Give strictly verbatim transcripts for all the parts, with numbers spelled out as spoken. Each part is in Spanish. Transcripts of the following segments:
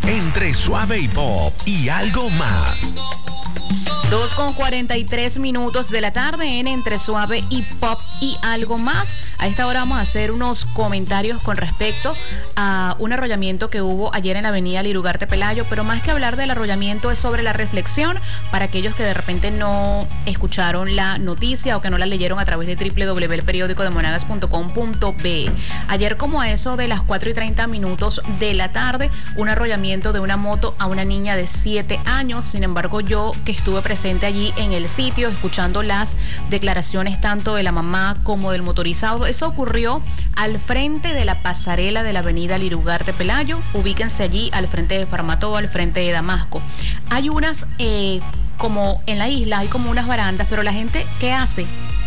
Entre Suave y Pop y Algo Más. dos con cuarenta y tres minutos de la tarde en Entre Suave y Pop y Algo Más. A esta hora vamos a hacer unos comentarios con respecto a un arrollamiento que hubo ayer en la avenida Lirugarte Pelayo, pero más que hablar del arrollamiento es sobre la reflexión para aquellos que de repente no escucharon la noticia o que no la leyeron a través de doble u doble u doble u punto el periódico de monagas punto com punto be. Ayer, como a eso de las cuatro y treinta minutos de la tarde, un arrollamiento de una moto a una niña de siete años. Sin embargo, yo que estuve presente allí en el sitio, escuchando las declaraciones tanto de la mamá como del motorizado, eso ocurrió al frente de la pasarela de la avenida Lirugarte Pelayo. Ubíquense allí al frente de Farmatodo, al frente de Damasco. Hay unas, eh, como en la isla, hay como unas barandas, pero la gente, ¿qué hace?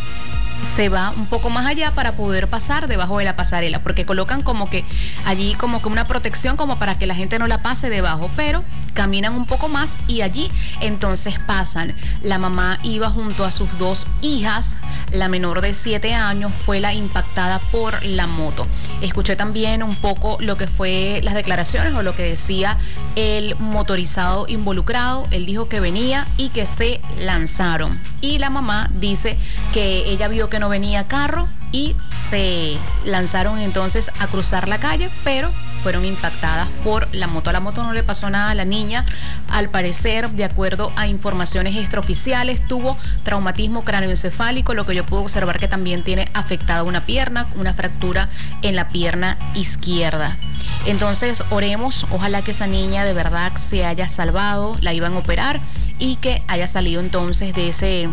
Se va un poco más allá para poder pasar debajo de la pasarela, porque colocan como que allí como que una protección como para que la gente no la pase debajo, pero caminan un poco más y allí entonces pasan. La mamá iba junto a sus dos hijas, la menor de siete años fue la impactada por la moto. Escuché también un poco lo que fue las declaraciones o lo que decía el motorizado involucrado. Él dijo que venía y que se lanzaron, y la mamá dice que ella vio que no venía carro y se lanzaron entonces a cruzar la calle, pero fueron impactadas por la moto. A la moto no le pasó nada a la niña, al parecer, de acuerdo a informaciones extraoficiales, tuvo traumatismo cráneoencefálico, lo que yo pude observar que también tiene afectada una pierna, una fractura en la pierna izquierda. Entonces, oremos, ojalá que esa niña de verdad se haya salvado, la iban a operar y que haya salido entonces de ese...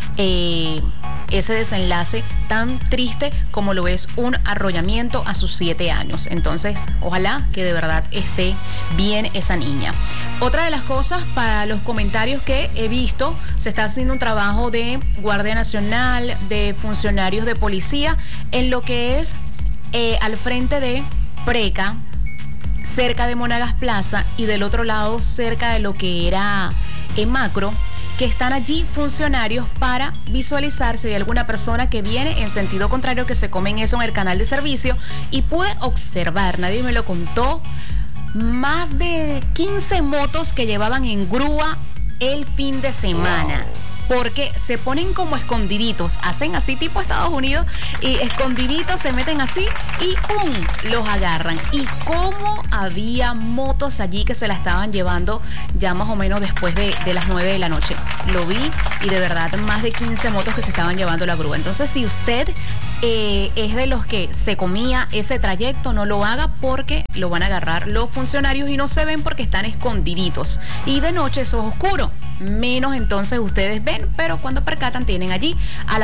Eh, ese desenlace tan triste como lo es un arrollamiento a sus siete años. Entonces, ojalá que de verdad esté bien esa niña. Otra de las cosas, para los comentarios que he visto, se está haciendo un trabajo de Guardia Nacional, de funcionarios de policía, en lo que es eh, al frente de Preca, cerca de Monagas Plaza, y del otro lado cerca de lo que era eh, Macro, que están allí funcionarios para visualizar si hay alguna persona que viene en sentido contrario, que se comen eso en el canal de servicio. Y pude observar, nadie me lo contó, más de quince motos que llevaban en grúa el fin de semana. Porque se ponen como escondiditos, hacen así tipo Estados Unidos, y escondiditos se meten así y ¡pum!, los agarran. Y cómo había motos allí que se la estaban llevando ya más o menos después de, de las nueve de la noche. Lo vi, y de verdad más de quince motos que se estaban llevando la grúa. Entonces, si usted eh, es de los que se comía ese trayecto, no lo haga, porque lo van a agarrar los funcionarios y no se ven porque están escondiditos. Y de noche eso es oscuro, menos entonces ustedes ven, pero cuando percatan tienen allí a la